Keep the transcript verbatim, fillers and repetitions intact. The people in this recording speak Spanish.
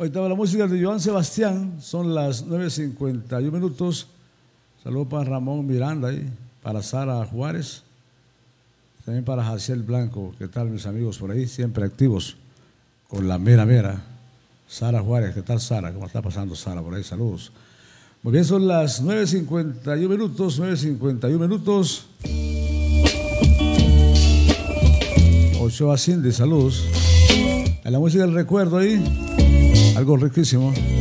Ahorita va la música de Joan Sebastián, son las nueve cincuenta y uno minutos. Saludos para Ramón Miranda, ahí, para Sara Juárez, también para Jaciel Blanco. ¿Qué tal, mis amigos por ahí? Siempre activos con la mera mera. Sara Juárez, ¿qué tal, Sara? ¿Cómo está pasando Sara por ahí? Saludos. Muy bien, son las nueve cincuenta y uno minutos, nueve cincuenta y uno minutos. Ochoa Cindy, saludos. En la música del recuerdo ahí, algo riquísimo.